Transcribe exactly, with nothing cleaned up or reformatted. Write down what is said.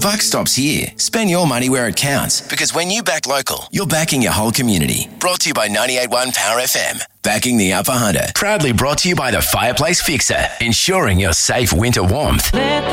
buck stops here. Spend your money where it counts, because when you back local, you're backing your whole community. Brought to you by ninety-eight point one Power F M. Backing the Upper Hunter. Proudly brought to you by the Fireplace Fixer, ensuring your safe winter warmth.